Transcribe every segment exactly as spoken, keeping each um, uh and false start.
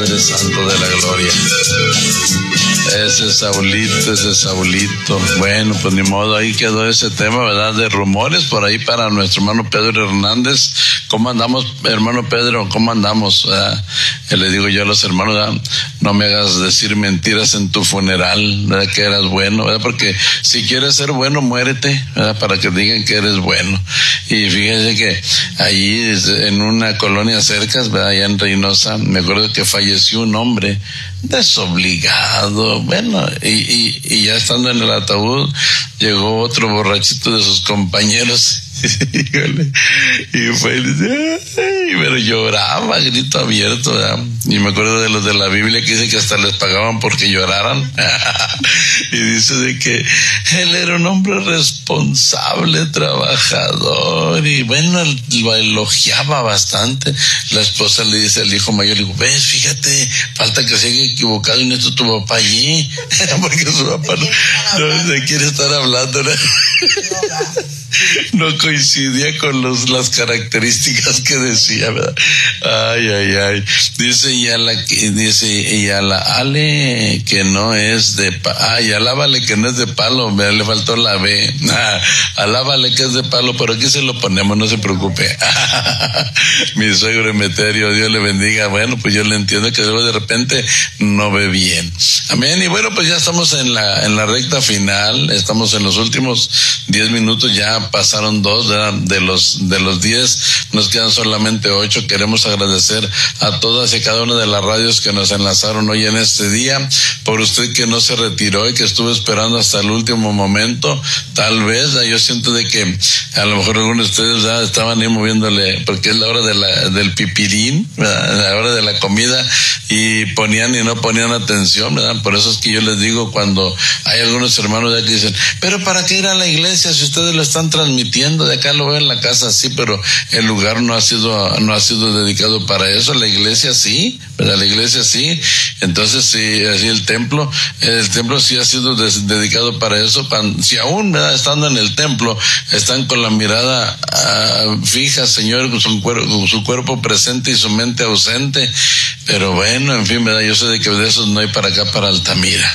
Padre Santo de la Gloria. Ese Saulito, ese Saulito. Bueno, pues ni modo, ahí quedó ese tema, ¿verdad? De rumores por ahí para nuestro hermano Pedro Hernández. ¿Cómo andamos, hermano Pedro? ¿Cómo andamos? ¿Verdad? Le digo yo a los hermanos, ¿verdad? No me hagas decir mentiras en tu funeral, ¿verdad? Que eras bueno, ¿verdad? Porque si quieres ser bueno, muérete, ¿verdad? Para que digan que eres bueno. Y fíjense que allí en una colonia cerca, ¿verdad? Allá en Reynosa, me acuerdo que falleció un hombre desobligado, bueno, y, y, y ya estando en el ataúd, llegó otro borrachito de sus compañeros. Y fue, y pero lloraba, grito abierto, ¿verdad? Y me acuerdo de los de la Biblia que dice que hasta les pagaban porque lloraran. Y dice de que él era un hombre responsable, trabajador, y bueno, lo elogiaba bastante. La esposa le dice al hijo mayor, le digo, ves, fíjate, falta que se haya equivocado y no está tu papá allí, porque su papá no, no se quiere estar hablando, ¿no? No coincidía con los, las características que decía, ¿verdad? Ay, ay, ay. Dice y a la, dice, y a la Ale que no es de, ay, alábale que no es de palo, me le faltó la B. Ah, alábale que es de palo, pero aquí se lo ponemos, no se preocupe. Mi suegro Emeterio, Dios le bendiga. Bueno, pues yo le entiendo que de repente no ve bien. Amén. Y bueno, pues ya estamos en la, en la recta final, estamos en los últimos diez minutos, ya pasaron dos, ¿verdad? De los, de los diez, nos quedan solamente ocho. Queremos agradecer a todas y cada una de las radios que nos enlazaron hoy en este día, por usted que no se retiró y que estuvo esperando hasta el último momento. Tal vez, yo siento de que a lo mejor algunos de ustedes ya estaban ahí moviéndole, porque es la hora de la, del pipirín, ¿verdad? La hora de la comida, y ponían y no ponían atención, ¿verdad? Por eso es que yo les digo, cuando hay algunos hermanos ya que dicen, pero ¿para qué ir a la iglesia si ustedes lo están transmitiendo? De acá lo veo en la casa, sí, pero el lugar no ha sido, no ha sido dedicado para eso. La iglesia sí, ¿verdad? La iglesia sí. Entonces, sí, así el templo, el templo sí ha sido des, dedicado para eso. Si aún, ¿verdad? Estando en el templo, están con la mirada uh, fija, Señor, con su, con su cuerpo presente y su mente ausente. Pero bueno, en fin, ¿verdad? Yo sé de que de esos no hay para acá, para Altamira.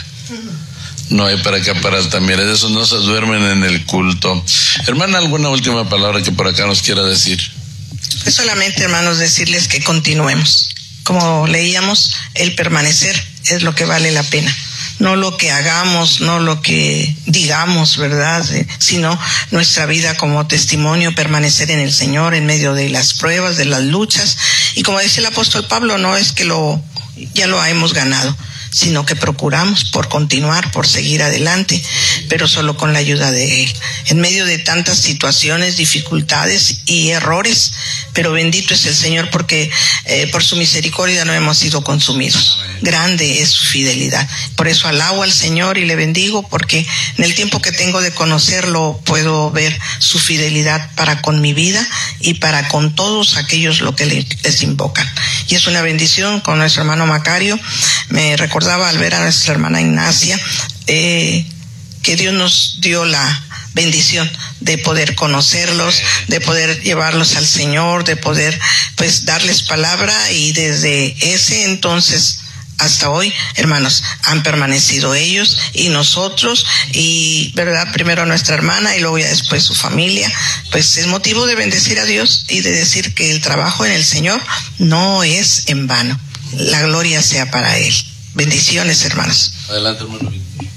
No hay para acá, para Altamira. De esos no se duermen en el culto. Hermana, ¿alguna última palabra que por acá nos quiera decir? Es solamente, hermanos, decirles que continuemos. Como leíamos, el permanecer es lo que vale la pena. No lo que hagamos, no lo que digamos, ¿verdad? Sino nuestra vida como testimonio, permanecer en el Señor en medio de las pruebas, de las luchas. Y como dice el apóstol Pablo, no es que lo ya lo hemos ganado, sino que procuramos por continuar, por seguir adelante, pero solo con la ayuda de Él. En medio de tantas situaciones, dificultades y errores, pero bendito es el Señor porque eh, por su misericordia no hemos sido consumidos. Grande es su fidelidad. Por eso alabo al Señor y le bendigo, porque en el tiempo que tengo de conocerlo puedo ver su fidelidad para con mi vida y para con todos aquellos lo que les invocan. Y es una bendición con nuestro hermano Macario. Me recordaba al ver a nuestra hermana Ignacia eh, que Dios nos dio la bendición de poder conocerlos, de poder llevarlos al Señor, de poder pues darles palabra, y desde ese entonces hasta hoy, hermanos, han permanecido ellos y nosotros, y verdad, primero nuestra hermana y luego ya después su familia. Pues es motivo de bendecir a Dios y de decir que el trabajo en el Señor no es en vano. La gloria sea para Él. Bendiciones, hermanos. Adelante, hermano.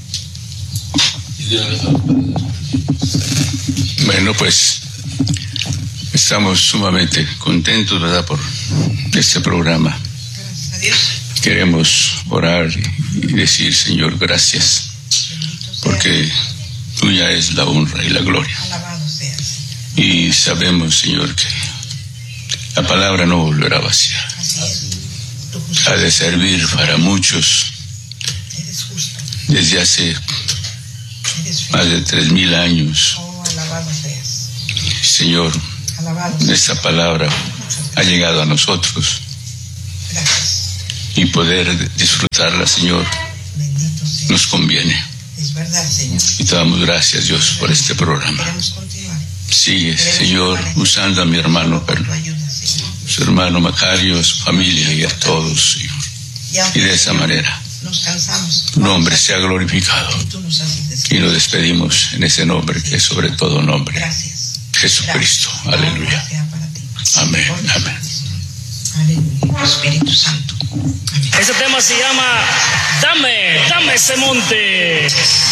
Bueno, pues estamos sumamente contentos, ¿verdad?, por este programa. Gracias a Dios. Queremos orar y decir, Señor, gracias, porque tuya es la honra y la gloria. Alabado seas. Y sabemos, Señor, que la palabra no volverá vacía. Así es. Ha de servir para muchos. Eres justo. Desde hace Eres más de tres mil años. Oh, alabado seas. Señor, Alabado seas. esta palabra ha llegado a nosotros. Gracias. Y poder disfrutarla, Señor, Bendito sea. nos conviene. Es verdad, Señor. Y te damos gracias, Dios, por este programa. Queremos continuar. Sigue, Señor, usando a mi hermano, Por tu ayuda, Señor. su hermano Macario, su familia y a todos, Señor. Y de esa manera nos cansamos, tu nombre sea glorificado. y tú nos haces descansar. Y nos despedimos en ese nombre que es sobre todo nombre. Gracias. Jesucristo. Gracias. Aleluya. Gloria sea para ti. Amén. Gloria Amén. a Cristo. Aleluya. Espíritu Santo. Amén. Ese tema se llama Dame, dame ese monte.